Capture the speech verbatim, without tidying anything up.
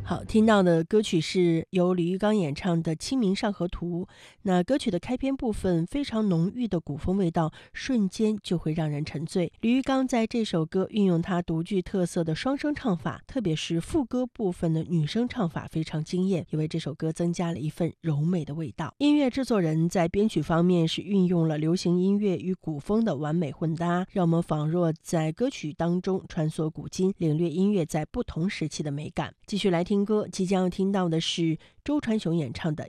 好，听到的歌曲是由李玉刚演唱的《清明上河图》。那歌曲的开篇部分非常浓郁的古风味道，瞬间就会让人沉醉。李玉刚在这首歌运用他独具特色的双声唱法，特别是副歌部分的女声唱法非常惊艳，也为这首歌增加了一份柔美的味道。音乐制作人在编曲方面是运用了流行音乐与古风的完美混搭，让我们仿若在歌曲当中穿梭古今，领略音乐在不同时期的美感。继续来听歌，即将要听到的是周传雄演唱的《